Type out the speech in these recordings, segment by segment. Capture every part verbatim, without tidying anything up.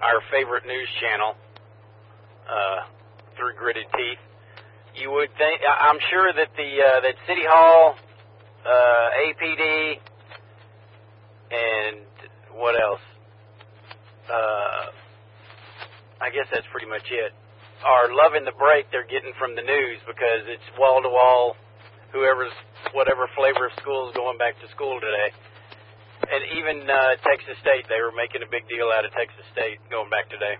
our favorite news channel uh, through gritted teeth. You would think, I'm sure that the uh, that City Hall, uh, A P D, and what else? Uh, I guess that's pretty much it. Are loving the break they're getting from the news because it's wall to wall. Whoever's whatever flavor of school is going back to school today. And even uh, Texas State, they were making a big deal out of Texas State going back today.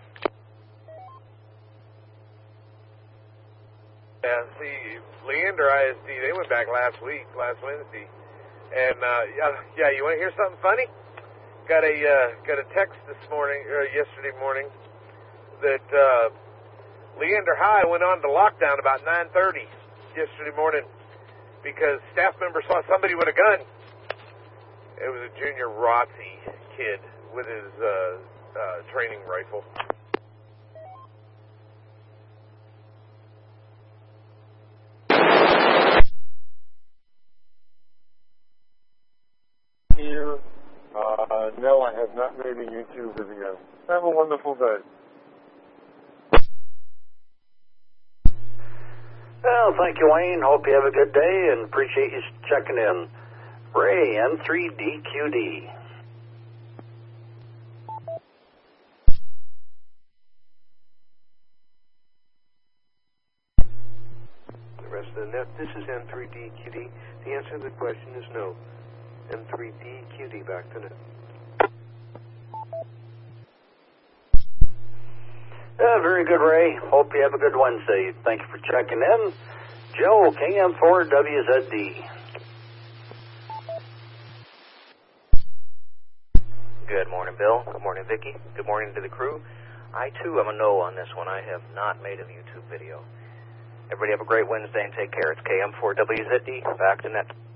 Yeah, see, Leander I S D, they went back last week, last Wednesday. And, uh, yeah, yeah, you want to hear something funny? Got a uh, got a text this morning, or yesterday morning, that uh, Leander High went on to lockdown about nine thirty yesterday morning because staff member saw somebody with a gun. It was a junior R O T C kid with his uh, uh, training rifle. Here, uh, no, I have not made a YouTube video. Have a wonderful day. Well, thank you, Wayne. Hope you have a good day and appreciate you checking in. Ray, N three D Q D. The rest of the net, this is N three D Q D. The answer to the question is no. N three D Q D, back to net. Yeah, very good, Ray. Hope you have a good Wednesday. Thank you for checking in. Joe, K M four W Z D. Good morning, Bill. Good morning, Vicki. Good morning to the crew. I, too, am a no on this one. I have not made a YouTube video. Everybody have a great Wednesday and take care. It's K M four W Z D. Back to net.